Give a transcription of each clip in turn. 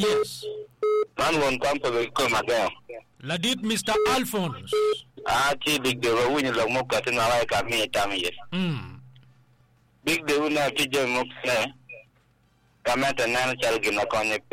Yes. Man won come to come again. Ladit Mr. Alphonse. Chi big the win is a mock at like a me yes. Big the winner teacher mock come at an answer in a connect.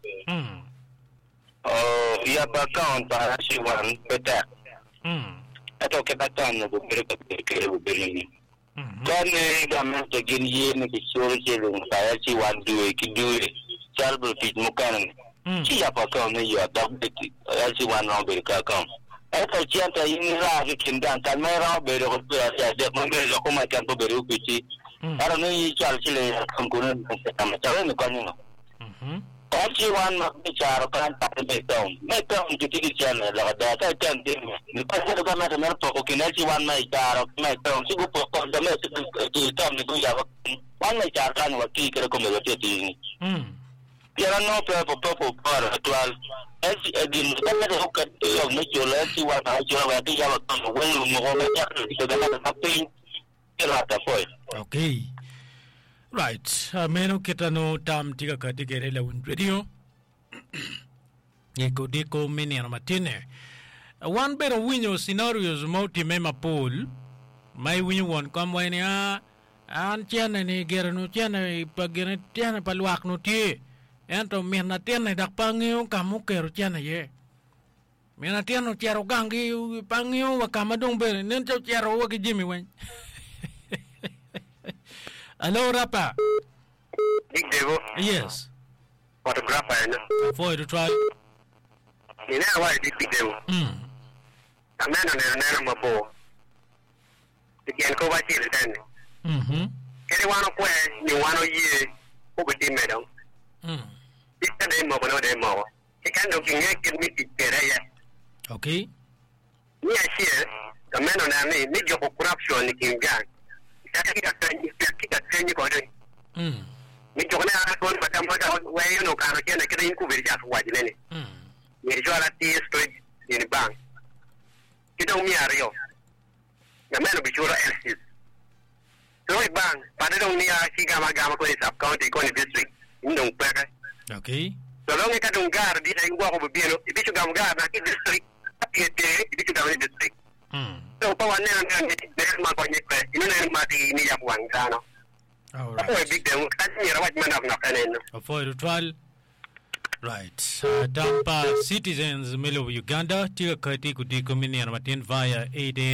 Oh, you have account for she one better. I talk about time of the beginning. Then government again yen the security room, I want do it. Child feed Mukan. She have account you are adopted as you want to come. As a chanta in Ravi can dance, and my robber of the Mongol Campo Berupi. I don't know you shall see a component of the Communal. Actually, one of the child can't make down to the channel that I can't do. Because I don't have enough to can actually one my child of my town. She will put the message to tell me to have one my child can work a community. There are no purple part at all. As again, who can make your let's see what I have a well more. Okay. Right. Meno kitano tam tiga katigere la un radio. Eko deko mini matine. One better window scenarios multi mema pool. My win one come when ya an tiana ni gerano tiana pagene tiana paluak no tie. Ento mena tiana dak pangyo kamu kero tiana ye. Mena tiano tiaro gangi pangyo wa kamadong be nento tiaro wa ki Jimmy wen. Hello, Rapa. Big Devo. Yes. Photographer. For to try. You know why Big Devo? A man on an animal ball. The can go back here then. Anyone of where you want to year over the meadow. It's the name of another more. He can't look in me to get a okay. Yes, here, the man on a name, make your corruption in gang. That's a thing you got it. You don't have one, but I'm not where you know, I can't get in with just white in it. You're at the street in the bank. You don't mean Rio. The man will be sure else. So I bang, but I don't need a Sigama Gamma sub county district. You don't pay. Okay. So long as I don't guard, did I walk over Bill? If you come guard, I get district, if you come in district. So power never there's my point. You know, Marty need one. All right. Big them. What man of nothing. For the trial. Right. Dampa citizens Milo Uganda, Tia Kati Kudi Communion Martin via 8